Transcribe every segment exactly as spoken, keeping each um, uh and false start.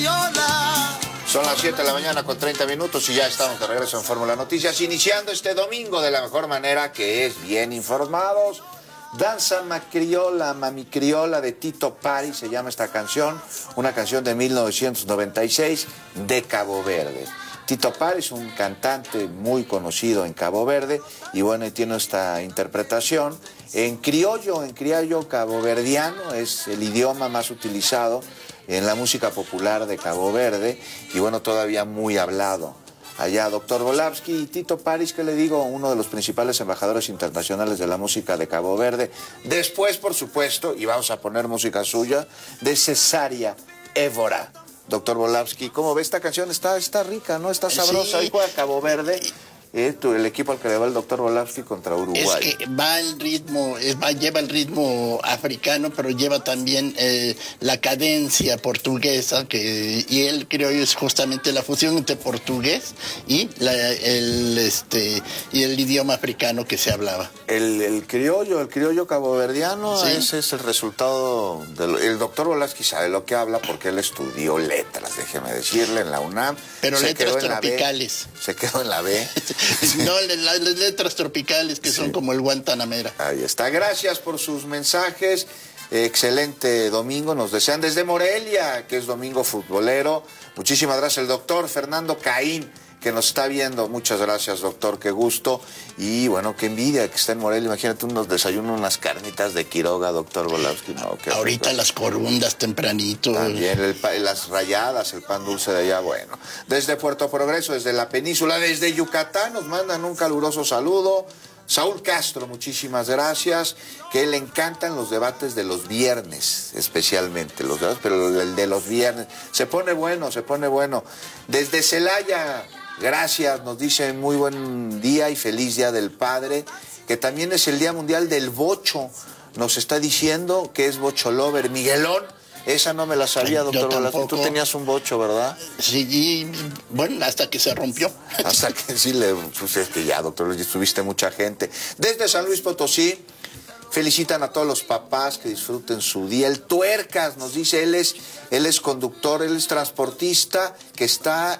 criolla. Son las siete de la mañana con treinta minutos y ya estamos de regreso en Fórmula Noticias, iniciando este domingo de la mejor manera, que es bien informados. Danza Macriola, Mami Criola de Tito Pari, se llama esta canción, una canción de mil novecientos noventa y seis de Cabo Verde. Tito Pari es un cantante muy conocido en Cabo Verde y bueno, y tiene esta interpretación en criollo, en criollo caboverdiano, es el idioma más utilizado en la música popular de Cabo Verde y bueno, todavía muy hablado. Allá, doctor Volavsky y Tito Paris, que le digo, uno de los principales embajadores internacionales de la música de Cabo Verde. Después, por supuesto, y vamos a poner música suya, de Cesárea Évora. Doctor Volavsky, ¿cómo ve esta canción? Está, está rica, ¿no? Está sabrosa. Ahí juega Cabo Verde. Eh, tu, el equipo al que le va el doctor Volavsky contra Uruguay. Es que va el ritmo, es, va, lleva el ritmo africano, pero lleva también eh, la cadencia portuguesa, que, y él creo es justamente la fusión entre portugués y, la, el, este, y el idioma africano que se hablaba. El, el criollo, el criollo caboverdiano, sí. Ese es el resultado. Del, el doctor Volavsky sabe lo que habla porque él estudió letras, déjeme decirle, en la UNAM. Pero se letras tropicales. Se quedó en la B. No, las letras tropicales que sí. Son como el Guantanamera. Ahí está. Gracias por sus mensajes. Excelente domingo. Nos desean desde Morelia, que es domingo futbolero. Muchísimas gracias. El doctor Fernando Caín, que nos está viendo. Muchas gracias, doctor. Qué gusto. Y bueno, qué envidia que está en Morelia. Imagínate unos desayunos, unas carnitas de Quiroga, doctor Volavsky. No, qué ahorita rico. Las corundas tempranito. También el, las rayadas, el pan dulce de allá. Bueno, desde Puerto Progreso, desde la península, desde Yucatán, nos mandan un caluroso saludo. Saúl Castro, muchísimas gracias, que le encantan los debates de los viernes, especialmente, los debates, pero el de los viernes, se pone bueno, se pone bueno. Desde Celaya, gracias, nos dicen muy buen día y feliz Día del Padre, que también es el Día Mundial del Bocho, nos está diciendo que es Bocho Lover. Miguelón, esa no me la sabía, doctor Volavsky. Tú tenías un bocho, ¿verdad? Sí, y, bueno, hasta que se rompió. Hasta que sí le... Pues es que ya, doctor, tuviste mucha gente. Desde San Luis Potosí, felicitan a todos los papás que disfruten su día. El Tuercas nos dice, él es, él es conductor, él es transportista, que está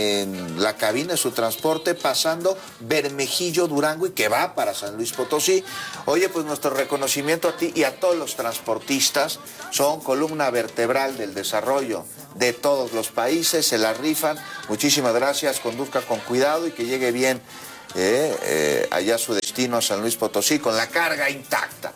en la cabina de su transporte pasando Bermejillo, Durango, y que va para San Luis Potosí. Oye, pues nuestro reconocimiento a ti y a todos los transportistas. Son columna vertebral del desarrollo de todos los países, se la rifan. Muchísimas gracias, conduzca con cuidado y que llegue bien eh, eh, allá a su destino, a San Luis Potosí, con la carga intacta.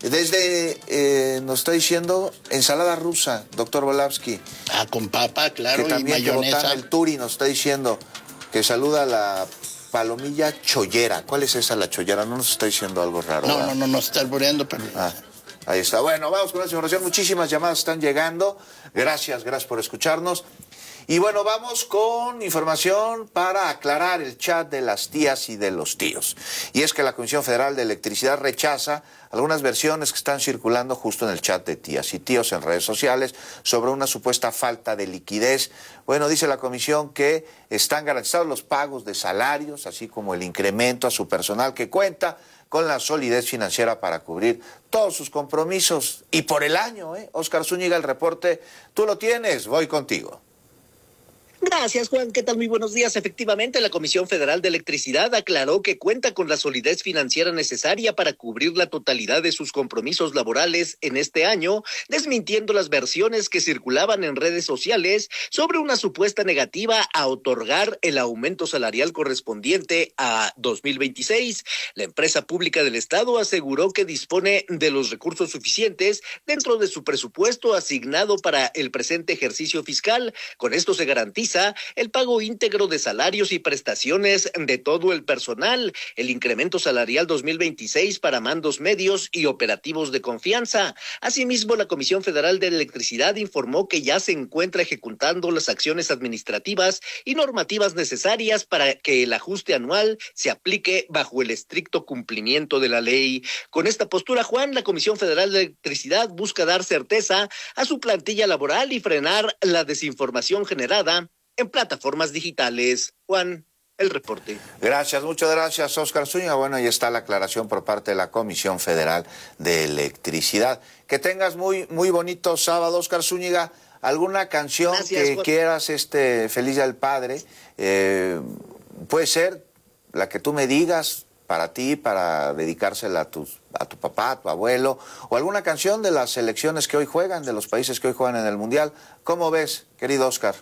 Desde, eh, nos está diciendo, ensalada rusa, doctor Volavsky. Ah, con papa, claro, que también y mayonesa. Que el Turi nos está diciendo que saluda a la palomilla chollera. ¿Cuál es esa, la chollera? No nos está diciendo algo raro. No, ¿verdad? no, no, no está alboreando, pero... Ah, ahí está. Bueno, vamos con la información. Muchísimas llamadas están llegando. Gracias, gracias por escucharnos. Y bueno, vamos con información para aclarar el chat de las tías y de los tíos. Y es que la Comisión Federal de Electricidad rechaza algunas versiones que están circulando justo en el chat de tías y tíos en redes sociales sobre una supuesta falta de liquidez. Bueno, dice la comisión que están garantizados los pagos de salarios, así como el incremento a su personal, que cuenta con la solidez financiera para cubrir todos sus compromisos. Y por el año, ¿eh? Óscar Zúñiga, el reporte, tú lo tienes, voy contigo. Gracias, Juan. ¿Qué tal? Muy buenos días. Efectivamente, la Comisión Federal de Electricidad aclaró que cuenta con la solidez financiera necesaria para cubrir la totalidad de sus compromisos laborales en este año, desmintiendo las versiones que circulaban en redes sociales sobre una supuesta negativa a otorgar el aumento salarial correspondiente a dos mil veintiséis. La empresa pública del Estado aseguró que dispone de los recursos suficientes dentro de su presupuesto asignado para el presente ejercicio fiscal. Con esto se garantiza el pago íntegro de salarios y prestaciones de todo el personal, el incremento salarial dos mil veintiséis para mandos medios y operativos de confianza. Asimismo, la Comisión Federal de Electricidad informó que ya se encuentra ejecutando las acciones administrativas y normativas necesarias para que el ajuste anual se aplique bajo el estricto cumplimiento de la ley. Con esta postura, Juan, la Comisión Federal de Electricidad busca dar certeza a su plantilla laboral y frenar la desinformación generada en plataformas digitales. Juan, el reporte. Gracias, muchas gracias, Óscar Zúñiga. Bueno, ahí está la aclaración por parte de la Comisión Federal de Electricidad. Que tengas muy, muy bonito sábado, Óscar Zúñiga. ¿Alguna canción Gracias, que Juan. quieras, este, Feliz Día del Padre? Eh, puede ser la que tú me digas, para ti, para dedicársela a, tus, a tu papá, a tu abuelo, o alguna canción de las selecciones que hoy juegan, de los países que hoy juegan en el Mundial. ¿Cómo ves, querido Oscar?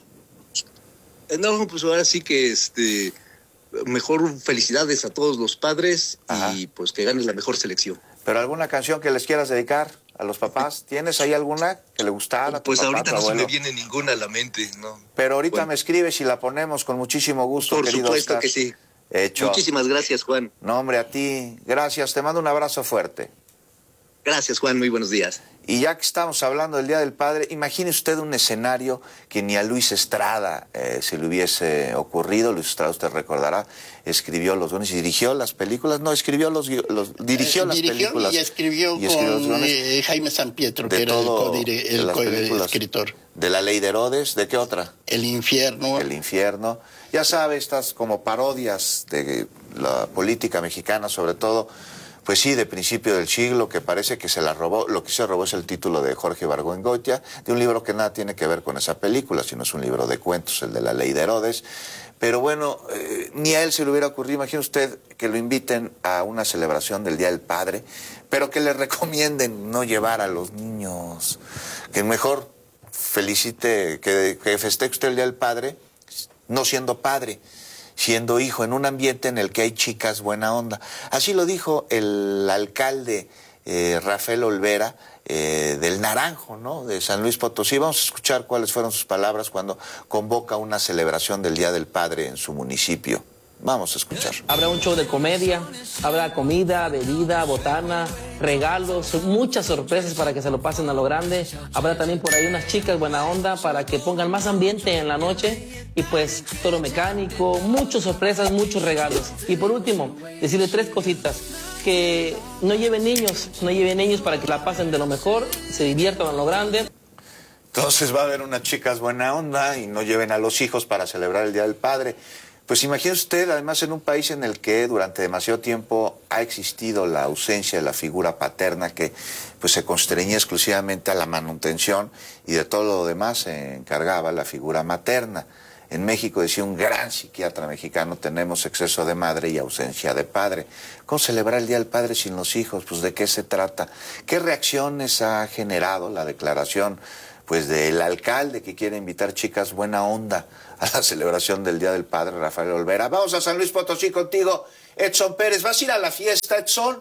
No, pues ahora sí que este mejor felicidades a todos los padres. Ajá. Y pues que ganes la mejor selección. ¿Pero alguna canción que les quieras dedicar a los papás? ¿Tienes ahí alguna que le gustara a tu Pues papá, ahorita tu no abuelo? se me viene ninguna a la mente, ¿no? Pero ahorita bueno. me escribes y la ponemos con muchísimo gusto, Por querido supuesto Oscar. que sí. Hecho. Muchísimas gracias, Juan. No, hombre, a ti. Gracias, te mando un abrazo fuerte. Gracias, Juan, muy buenos días. Y ya que estamos hablando del Día del Padre, imagine usted un escenario que ni a Luis Estrada eh, se le hubiese ocurrido. Luis Estrada, usted recordará, escribió los guiones y dirigió las películas. No, escribió los, los dirigió eh, las dirigió películas. Y escribió, y escribió con guiones, eh, Jaime Sampietro, que era todo, el, codire, el coescritor. De La Ley de Herodes, ¿de qué otra? El Infierno. El Infierno. Ya sabe, estas como parodias de la política mexicana, sobre todo, pues sí, de principio del siglo, que parece que se la robó. Lo que se robó es el título de Jorge Ibargüengoitia, de un libro que nada tiene que ver con esa película, sino es un libro de cuentos, el de La Ley de Herodes. Pero bueno, eh, ni a él se le hubiera ocurrido. Imagine usted que lo inviten a una celebración del Día del Padre, pero que le recomienden no llevar a los niños, que mejor felicite, que, que festeje usted el Día del Padre, no siendo padre, siendo hijo, en un ambiente en el que hay chicas buena onda. Así lo dijo el alcalde eh, Rafael Olvera, eh, del Naranjo, ¿no?, de San Luis Potosí. Vamos a escuchar cuáles fueron sus palabras cuando convoca una celebración del Día del Padre en su municipio. Vamos a escuchar. Habrá un show de comedia, habrá comida, bebida, botana, regalos, muchas sorpresas para que se lo pasen a lo grande. Habrá también por ahí unas chicas buena onda para que pongan más ambiente en la noche. Y pues toro mecánico, muchas sorpresas, muchos regalos. Y por último, decirle tres cositas. Que no lleven niños, no lleven niños para que la pasen de lo mejor, se diviertan a lo grande. Entonces va a haber unas chicas buena onda y no lleven a los hijos para celebrar el Día del Padre. Pues imagine usted, además, en un país en el que durante demasiado tiempo ha existido la ausencia de la figura paterna, que pues se constreñía exclusivamente a la manutención y de todo lo demás se encargaba la figura materna. En México, decía un gran psiquiatra mexicano, tenemos exceso de madre y ausencia de padre. ¿Cómo celebrar el Día del Padre sin los hijos? Pues ¿de qué se trata? ¿Qué reacciones ha generado la declaración pues del alcalde que quiere invitar chicas buena onda a la celebración del Día del Padre, Rafael Olvera? Vamos a San Luis Potosí contigo, Edson Pérez. ¿Vas a ir a la fiesta, Edson?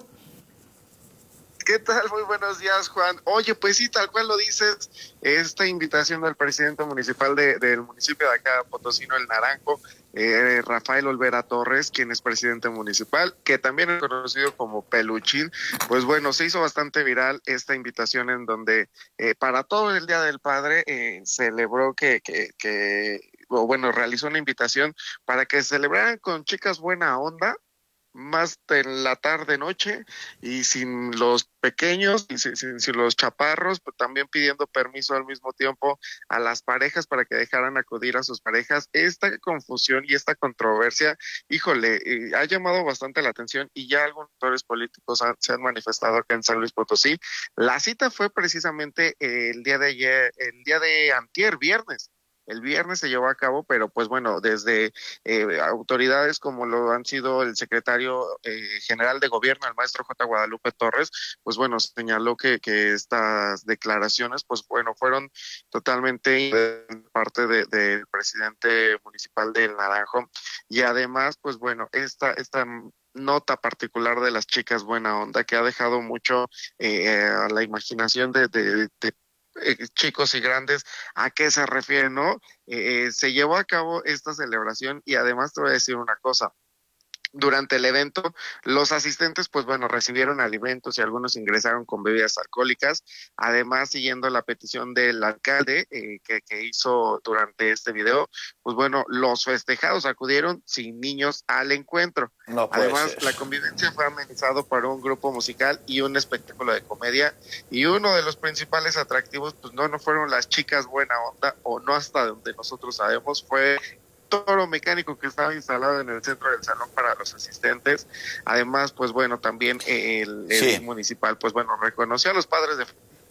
¿Qué tal? Muy buenos días, Juan. Oye, pues sí, tal cual lo dices, esta invitación del presidente municipal de, del municipio de acá, Potosino, El Naranjo, eh, Rafael Olvera Torres, quien es presidente municipal, que también es conocido como Peluchín. Pues bueno, se hizo bastante viral esta invitación en donde eh, para todo el Día del Padre eh, celebró que, que, que, o bueno, realizó una invitación para que celebraran con chicas buena onda, más de la tarde noche, y sin los pequeños y sin, sin, sin los chaparros, pero también pidiendo permiso al mismo tiempo a las parejas para que dejaran acudir a sus parejas. Esta confusión y esta controversia, híjole, eh, ha llamado bastante la atención y ya algunos actores políticos han, se han manifestado acá en San Luis Potosí. La cita fue precisamente eh, el día de ayer, el día de antier, viernes. El viernes se llevó a cabo, pero pues bueno, desde eh, autoridades como lo han sido el secretario eh, general de gobierno, el maestro J. Guadalupe Torres, pues bueno, señaló que, que estas declaraciones, pues bueno, fueron totalmente de parte del de, de presidente municipal del Naranjo. Y además, pues bueno, esta, esta nota particular de las chicas buena onda, que ha dejado mucho eh, a la imaginación de, de, de Eh, chicos y grandes, ¿a qué se refiere, no? Eh, se llevó a cabo esta celebración y además te voy a decir una cosa. Durante el evento, los asistentes, pues bueno, recibieron alimentos y algunos ingresaron con bebidas alcohólicas. Además, siguiendo la petición del alcalde eh, que, que hizo durante este video, pues bueno, los festejados acudieron sin niños al encuentro. No puede Además, ser. La convivencia fue amenizado por un grupo musical y un espectáculo de comedia. Y uno de los principales atractivos, pues no, no fueron las chicas buena onda, o no hasta donde nosotros sabemos, fue toro mecánico que estaba instalado en el centro del salón para los asistentes. Además, pues bueno, también el, el sí. municipal, pues bueno, reconoció a los padres de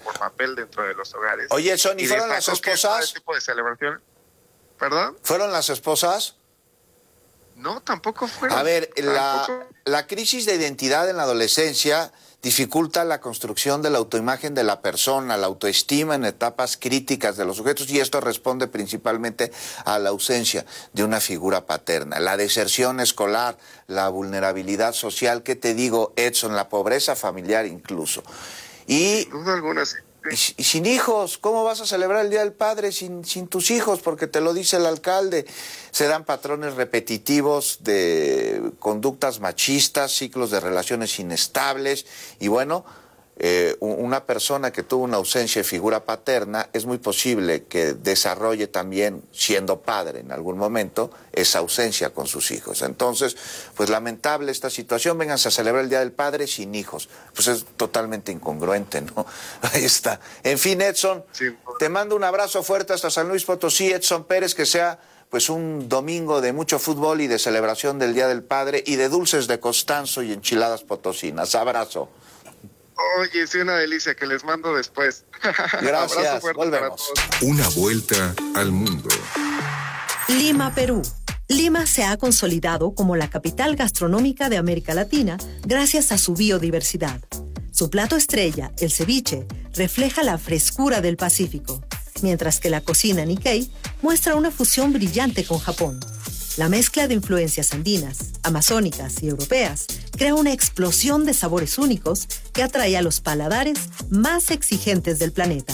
por papel dentro de los hogares. Oye, Edson, ¿y fueron las esposas? Este tipo de celebración. ¿Perdón? ¿Fueron las esposas? No, tampoco fueron. A ver, la, Tampoco. la crisis de identidad en la adolescencia dificulta la construcción de la autoimagen de la persona, la autoestima en etapas críticas de los sujetos, y esto responde principalmente a la ausencia de una figura paterna, la deserción escolar, la vulnerabilidad social, ¿qué te digo, Edson? La pobreza familiar incluso. Y, Sin duda alguna, sí. y, y sin hijos, ¿cómo vas a celebrar el Día del Padre sin, sin tus hijos? Porque te lo dice el alcalde. Se dan patrones repetitivos de conductas machistas, ciclos de relaciones inestables y bueno, eh, una persona que tuvo una ausencia de figura paterna es muy posible que desarrolle también, siendo padre en algún momento, esa ausencia con sus hijos. Entonces, pues lamentable esta situación, vénganse a celebrar el Día del Padre sin hijos. Pues es totalmente incongruente, ¿no? Ahí está. En fin, Edson, Sí. te mando un abrazo fuerte hasta San Luis Potosí, Edson Pérez, que sea pues un domingo de mucho fútbol y de celebración del Día del Padre y de dulces de Constanzo y enchiladas potosinas. Abrazo. Oye, sí, una delicia que les mando después. Gracias, Abrazo fuerte volvemos. para todos. Una vuelta al mundo. Lima, Perú. Lima se ha consolidado como la capital gastronómica de América Latina gracias a su biodiversidad. Su plato estrella, el ceviche, refleja la frescura del Pacífico, mientras que la cocina Nikkei muestra una fusión brillante con Japón. La mezcla de influencias andinas, amazónicas y europeas crea una explosión de sabores únicos que atrae a los paladares más exigentes del planeta.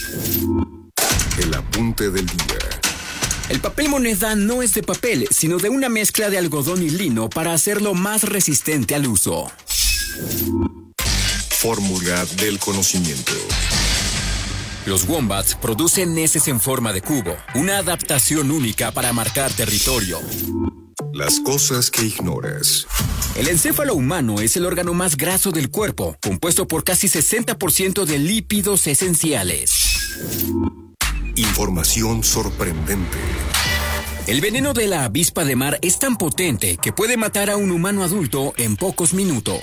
El apunte del día. El papel moneda no es de papel, sino de una mezcla de algodón y lino para hacerlo más resistente al uso. Fórmula del conocimiento. Los wombats producen heces en forma de cubo, una adaptación única para marcar territorio. Las cosas que ignoras. El encéfalo humano es el órgano más graso del cuerpo, compuesto por casi sesenta por ciento de lípidos esenciales. Información sorprendente. El veneno de la avispa de mar es tan potente que puede matar a un humano adulto en pocos minutos.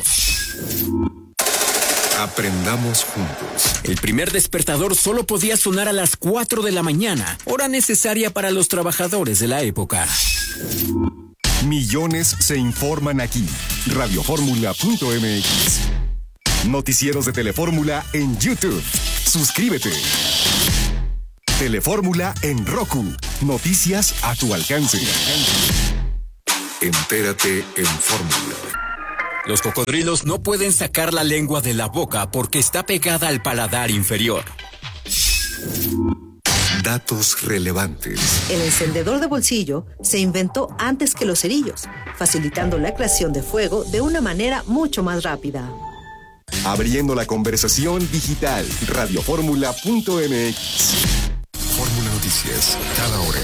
Aprendamos juntos. El primer despertador solo podía sonar a las cuatro de la mañana, hora necesaria para los trabajadores de la época. Millones se informan aquí. radio fórmula punto m x. Noticieros de Telefórmula en YouTube. Suscríbete. Telefórmula en Roku. Noticias a tu alcance. Entérate en Fórmula. Los cocodrilos no pueden sacar la lengua de la boca porque está pegada al paladar inferior. Datos relevantes. El encendedor de bolsillo se inventó antes que los cerillos, facilitando la creación de fuego de una manera mucho más rápida. Abriendo la conversación digital. radio fórmula punto m x. Fórmula Noticias, cada hora.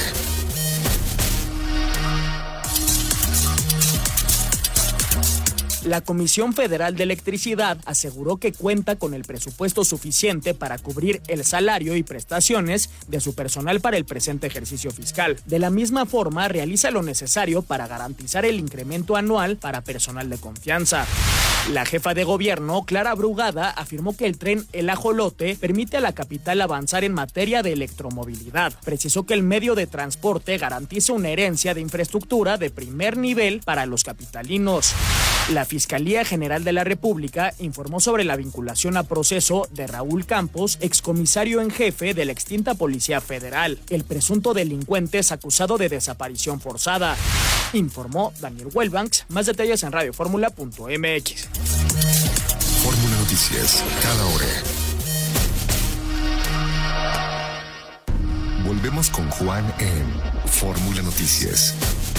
La Comisión Federal de Electricidad aseguró que cuenta con el presupuesto suficiente para cubrir el salario y prestaciones de su personal para el presente ejercicio fiscal. De la misma forma, realiza lo necesario para garantizar el incremento anual para personal de confianza. La jefa de gobierno, Clara Brugada, afirmó que el tren El Ajolote permite a la capital avanzar en materia de electromovilidad. Precisó que el medio de transporte garantiza una herencia de infraestructura de primer nivel para los capitalinos. La Fiscalía General de la República informó sobre la vinculación a proceso de Raúl Campos, excomisario en jefe de la extinta Policía Federal. El presunto delincuente es acusado de desaparición forzada. Informó Daniel Wellbanks. Más detalles en radio fórmula punto m x. Fórmula Noticias, cada hora. Volvemos con Juan en Fórmula Noticias.